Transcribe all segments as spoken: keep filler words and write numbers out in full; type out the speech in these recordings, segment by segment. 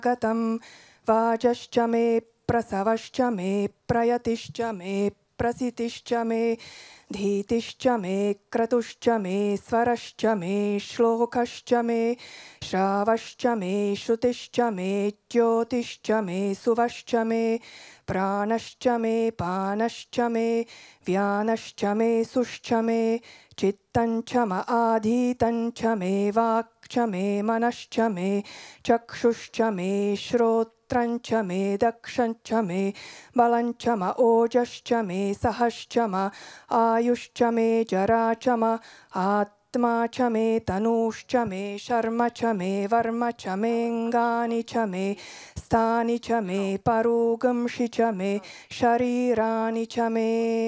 गतं वाजश्च मे प्रसवश्च मे प्रयतिश्च मे प्रसितिश्च मे धीतिश्च मे क्रतुश्च मे स्वरश्च मे श्लोकश्च मे श्रावश्च मे श्रुतिश्च मे ज्योतिश्च मे सुवश्च मे प्राणश्च मे पानश्च मे व्यानश्च मे सुश्च मे चित्तञ्च म आधीतञ्च मे वाक्च मे मनश्च मे चक्षुश्च मे श्रोत्रञ्च मे दक्षञ्च मे बलञ्च म ओजश्च मे सहश्च म आयुश्च मे जरा च म आत्मा च मे तनूश्च मे शर्म च मे वर्म च मेऽङ्गानि च मे स्थानि च मे परोगंषि च मे शरीराणि च मे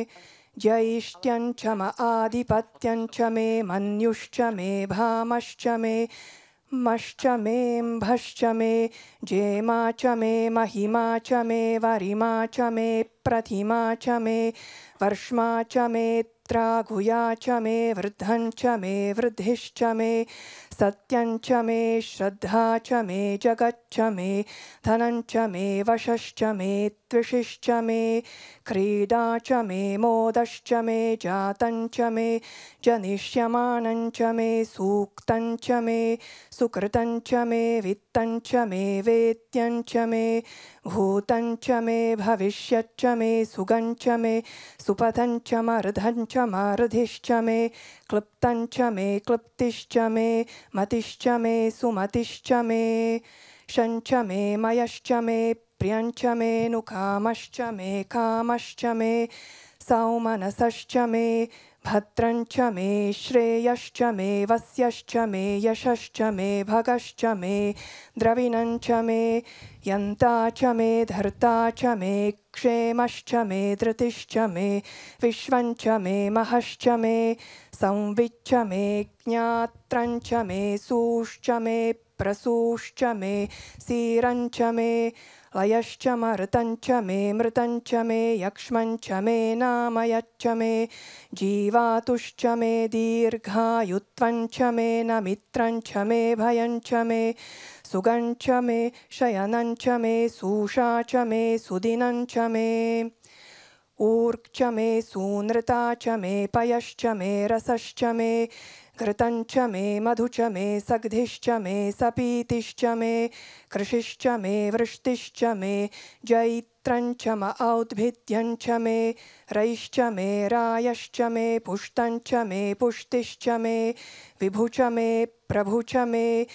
ज्यैष्ठ्यञ्च म आधिपत्यञ्च मे मन्युश्च मे भामश्च मे मश्च मेऽम्भश्च मे जेमा च मे महिमा च मे वरिमा च मे प्रतिमा च मे वर्ष्मा च मे त्रागुया च मे वृद्धञ्च मे वृद्धिश्च मे सत्यञ्च मे श्रद्धा च मे जगच्च मे धनञ्च मे वशश्च मे त्विषिश्च मे क्रीडा च मे मोदश्च मे जातञ्च मे जनिष्यमाणञ्च मे सूक्तञ्च मे सुकृतञ्च मे वित्तञ्च मे वेद्यञ्च मे भूतञ्च मे भविष्यच्च मे सुगञ्च मे सुपथञ्च मर्धञ्च मर्धिश्च मे क्लृप्तञ्च मे क्लृप्तिश्च मे मतिश्च मे सुमतिश्च मे शञ्च मे मयश्च मे प्रियञ्च मे नुकामश्च मे कामश्च मे सौमनसश्च मे भद्रञ्च मे श्रेयश्च मे वस्यश्च मे यशश्च मे भगश्च मे द्रविणञ्च मे यन्ता च मे धर्ता च मे क्षेमश्च मे धृतिश्च मे विश्वञ्च मे महश्च मे संविच्च मे ज्ञात्रञ्च मे सूश्च मे प्रसूश्च मे सीरञ्च मे लयश्च मर्तञ्च मे मृतञ्च मे यक्ष्मञ्च मे नामयच्च मे जीवातुश्च मे दीर्घायुत्वञ्च मे नमित्रञ्च मे भयञ्च मे सुगञ्च मे शयनञ्च मे सूषा च मे सुदिनञ्च मे ऊर्क्च मे सूनृता च मे पयश्च मे रसश्च मे घृतञ्च मे मधु च मे सग्धिश्च मे सपीतिश्च मे कृषिश्च मे वृष्टिश्च मे जैत्रञ्च म औद्भिद्यञ्च मे रैश्च मे रायश्च मे पुष्टञ्च मे पुष्टिश्च मे विभु च मे प्रभु च मे